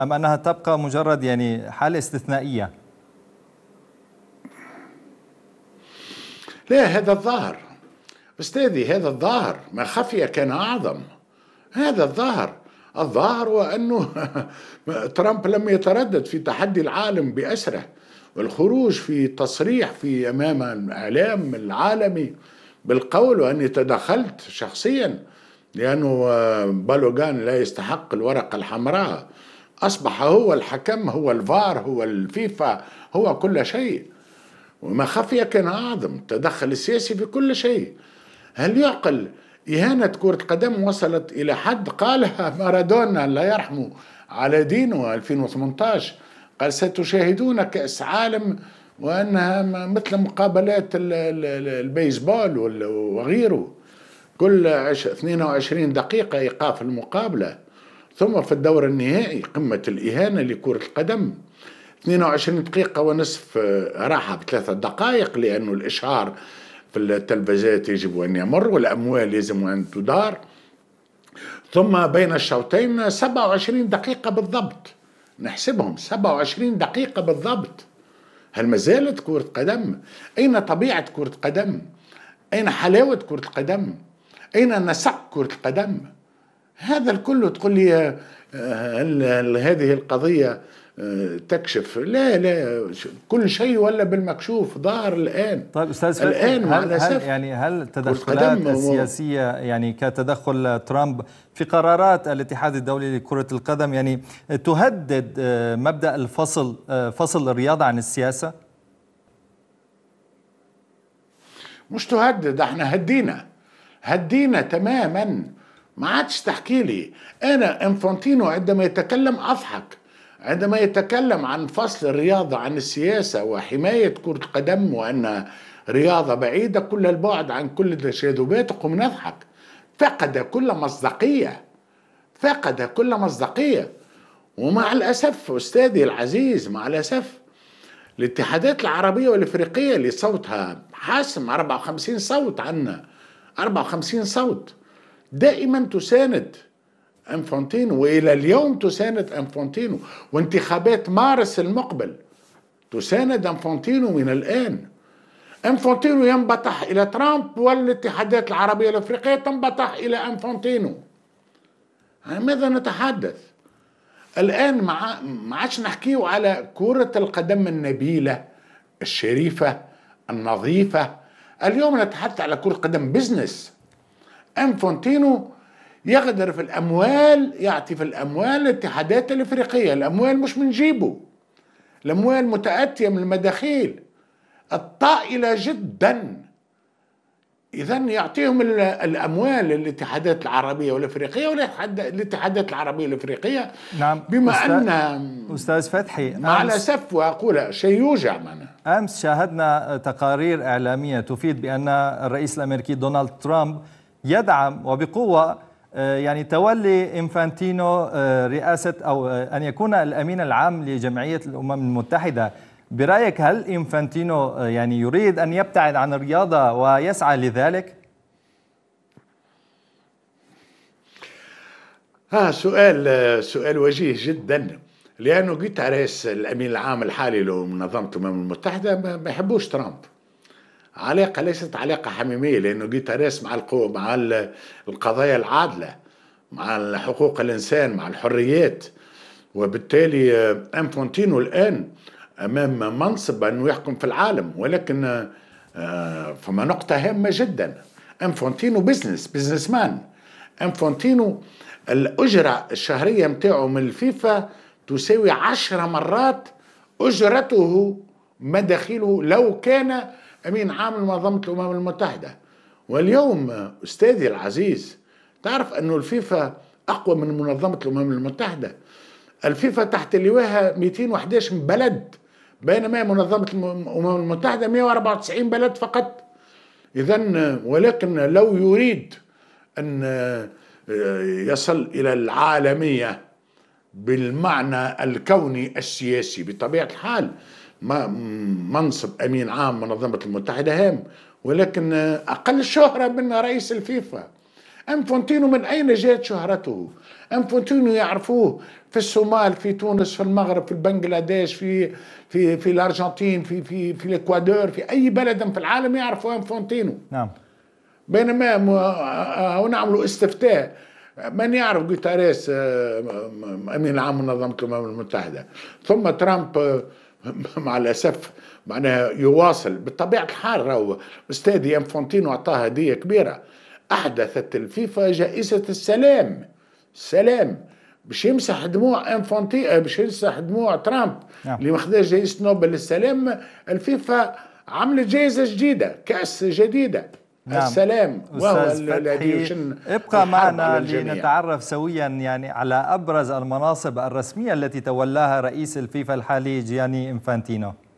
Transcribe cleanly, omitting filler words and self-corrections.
أم أنها تبقى مجرد يعني حالة استثنائية؟ لا، هذا الظاهر أستاذي، هذا الظاهر، ما خفي كان أعظم. هذا الظاهر هو أنه ترامب لم يتردد في تحدي العالم بأسره، والخروج في تصريح في أمام الإعلام العالمي بالقول وأني تدخلت شخصيا لأنه بالوغان لا يستحق الورقة الحمراء. أصبح هو الحكم، هو الفار، هو الفيفا، هو كل شيء. وما خفي كان أعظم، التدخل السياسي في كل شيء. هل يعقل إهانة كرة قدم وصلت إلى حد قالها مارادونا الله يرحمه على دينه 2018؟ قال ستشاهدون كأس عالم وأنها مثل مقابلات البيسبول وغيره، كل 22 دقيقة إيقاف المقابلة. ثم في الدور النهائي قمة الإهانة لكرة القدم، 22 دقيقة ونصف راحة بثلاثة دقائق، لأنه الإشهار في التلفزيات يجب أن يمر والأموال يجب أن تدار. ثم بين الشوطين 27 دقيقة بالضبط، نحسبهم 27 دقيقة بالضبط. هل ما زالت كرة قدم؟ أين طبيعة كرة قدم؟ أين حلاوة كرة القدم؟ أين نسق كرة القدم؟ هذا الكل تقول لي هل هذه القضية تكشف؟ لا، كل شيء ولا بالمكشوف ظاهر الآن. طيب أستاذ فتحي، الآن مع الأسف هل التدخلات السياسية يعني كتدخل ترامب في قرارات الاتحاد الدولي لكرة القدم يعني تهدد مبدأ فصل الرياضة عن السياسة؟ مش تهدد، احنا هدينا تماما. ما عادش تحكي لي انا انفانتينو عندما يتكلم اضحك، عندما يتكلم عن فصل الرياضة عن السياسة وحماية كرة القدم وأن رياضة بعيدة كل البعد عن كل التشاذبات قم نضحك. فقد كل مصداقية. ومع الأسف أستاذي العزيز، مع الأسف الاتحادات العربية والإفريقية اللي صوتها حاسم 54 صوت عنا، 54 صوت، دائما تساند انفانتينو، والى اليوم تساند انفانتينو، وانتخابات مارس المقبل تساند انفانتينو من الان. انفانتينو ينبطح الى ترامب والاتحادات العربيه الافريقيه تنبطح الى انفانتينو. عن ماذا نتحدث الان؟ ما عادش نحكيه على كره القدم النبيله الشريفه النظيفه. اليوم نتحدث على كره قدم بزنس. انفانتينو يغدر في الأموال، يعطي في الأموال الاتحادات الإفريقية. الأموال مش من جيبه، الأموال متأتية من المداخيل الطائلة جدا. إذن يعطيهم الأموال للاتحادات العربية والإفريقية والاتحادات العربية والإفريقية. نعم بما أن أستاذ فتحي، مع الأسف وأقول شيء يوجع معنا، أمس شاهدنا تقارير إعلامية تفيد بأن الرئيس الأمريكي دونالد ترامب يدعم وبقوة يعني تولي إنفانتينو رئاسة أو أن يكون الأمين العام لجمعية الأمم المتحدة. برأيك هل إنفانتينو يعني يريد أن يبتعد عن الرياضة ويسعى لذلك؟ سؤال وجيه جدا، لأنه جيتاريس الأمين العام الحالي لمنظمة الأمم المتحدة ما يحبوش ترامب. علاقة ليست علاقة حميمية، لأنه جيتاريس مع مع القضايا العادلة، مع حقوق الإنسان، مع الحريات. وبالتالي انفانتينو الآن أمام منصب أنه يحكم في العالم، ولكن فما نقطة هامة جدا، انفانتينو بزنس مان. انفانتينو الأجرة الشهرية متاعه من الفيفا تساوي 10 مرات أجرته مداخيله لو كان أمين عام لمنظمة الأمم المتحدة. واليوم أستاذي العزيز تعرف أنه الفيفا أقوى من منظمة الأمم المتحدة. الفيفا تحت لواها 211 بلد، بينما منظمة الأمم المتحدة 194 بلد فقط. إذن ولكن لو يريد أن يصل إلى العالمية بالمعنى الكوني السياسي بطبيعة الحال، منصب أمين عام منظمة المتحدة هام، ولكن أقل شهرة من رئيس الفيفا. انفونتينو من اين جاءت شهرته؟ انفونتينو يعرفوه في الصومال، في تونس، في المغرب، في بنغلاديش، في الارجنتين، في الاكوادور، في اي بلد في العالم يعرفوا انفونتينو. نعم. بينما ونعملوا استفتاء، من يعرف غوتاريس امين عام منظمه الامم المتحده؟ ثم ترامب مع الاسف معناها يواصل بطبيعه الحال. راهو استاذي انفونتينو اعطاه هديه كبيره، احدثت الفيفا جائزه السلام باش يمسح دموع باش يمسح دموع ترامب. نعم. اللي ماخذ جائزه نوبل للسلام، الفيفا عملت جائزه جديده، كاس جديده. نعم. السلام وهو أستاذ الذي فتحي، ابقى معنا لنتعرف سويا يعني على أبرز المناصب الرسمية التي تولاها رئيس الفيفا الحالي جياني إنفانتينو.